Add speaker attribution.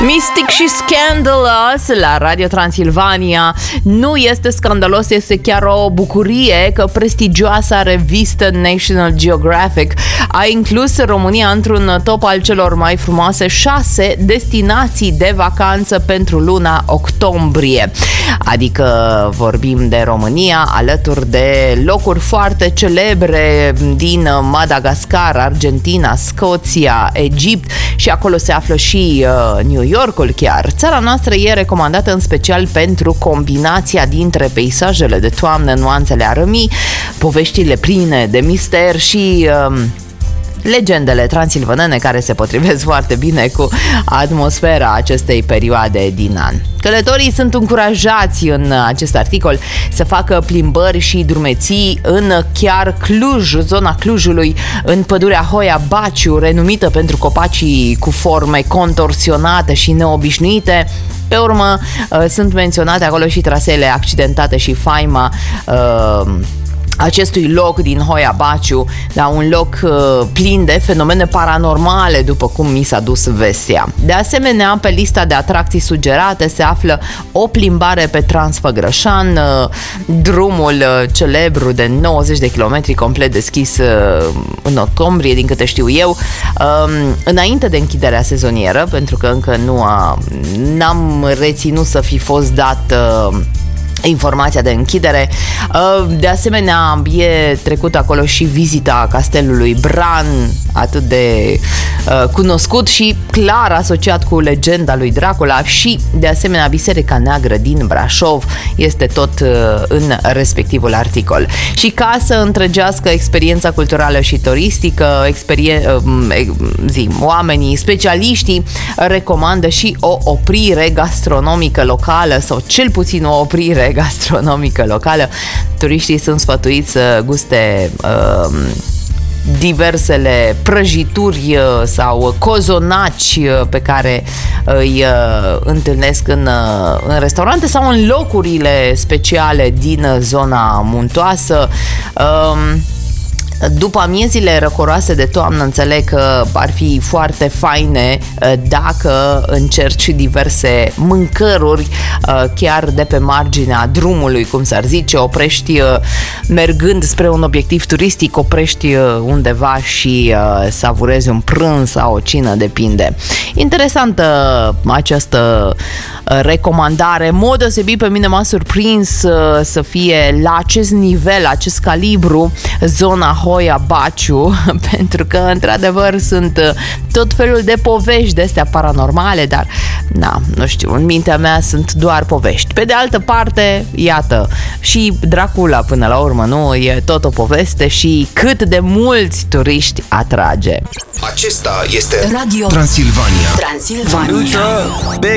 Speaker 1: Mystic și Scandalous la Radio Transilvania. Nu este scandalos, este chiar o bucurie că prestigioasa revistă National Geographic a inclus România într-un top al celor mai frumoase 6 destinații de vacanță pentru luna octombrie. Adică vorbim de România alături de locuri foarte celebre din Madagascar, Argentina, Scoția, Egipt și acolo se află și New Yorkul chiar. Țara noastră e recomandată în special pentru combinația dintre peisajele de toamnă, nuanțele arămii, poveștile pline de mister și legendele transilvanene care se potrivesc foarte bine cu atmosfera acestei perioade din an. Călătorii sunt încurajați în acest articol să facă plimbări și drumeții în chiar Cluj, zona Clujului, în pădurea Hoia Baciu, renumită pentru copacii cu forme contorsionate și neobișnuite. Pe urmă sunt menționate acolo și traseele accidentate și faima acestui loc din Hoia Baciu, da, un loc plin de fenomene paranormale, după cum mi s-a dus vestea. De asemenea, pe lista de atracții sugerate se află o plimbare pe Transfăgrășan, drumul celebru de 90 de kilometri complet deschis în octombrie, din câte știu eu, înainte de închiderea sezonieră, pentru că încă n-am reținut să fi fost dat informația de închidere. De asemenea, e trecut acolo și vizita castelului Bran, atât de cunoscut și clar asociat cu legenda lui Dracula, și de asemenea Biserica Neagră din Brașov este tot în respectivul articol. Și ca să întregească experiența culturală și turistică, oamenii, specialiștii recomandă și o oprire gastronomică locală, sau cel puțin o oprire gastronomică locală. Turiștii sunt sfătuiți să guste diversele prăjituri sau cozonaci pe care îi întâlnesc în restaurante sau în locurile speciale din zona muntoasă. După amiezile răcoroase de toamnă, înțeleg că ar fi foarte faine dacă încerci diverse mâncăruri chiar de pe marginea drumului, cum s-ar zice, oprești mergând spre un obiectiv turistic, oprești undeva și savurezi un prânz sau o cină, depinde. Interesantă această recomandare. În mod deosebit pe mine m-a surprins să fie la acest nivel, acest calibru, zona Hoia Baciu, pentru că într-adevăr sunt tot felul de povești de astea paranormale, dar nu știu, în mintea mea sunt doar povești. Pe de altă parte, iată, și Dracula până la urmă, nu? E tot o poveste și cât de mulți turiști atrage.
Speaker 2: Acesta este Radio Transilvania.